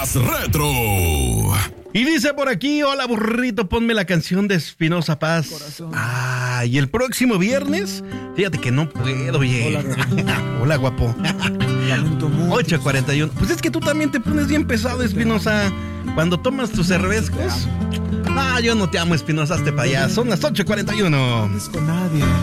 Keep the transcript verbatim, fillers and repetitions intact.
Más Retro. Y dice por aquí, hola burrito, ponme la canción de Espinosa Paz. Corazón. Ah, y el próximo viernes, fíjate que no puedo, oye. Hola, hola guapo. ocho cuarenta y uno. Pues es que tú también te pones bien pesado, Espinosa. Cuando tomas tus cervezas. Ah, yo no te amo, Espinosa, hazte para allá. Son las ocho cuarenta y uno.